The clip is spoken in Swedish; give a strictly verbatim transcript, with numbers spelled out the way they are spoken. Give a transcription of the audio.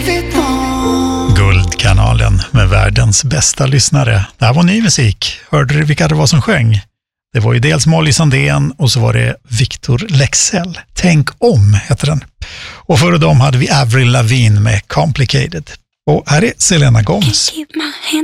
Guldkanalen med världens bästa lyssnare. Det här var ny musik. Hörde du vilka det var som sjöng? Det var ju dels Molly Sandén och så var det Victor Lexell. Tänk om heter den. Och före dem hade vi Avril Lavigne med Complicated. Och här är Selena Gomez.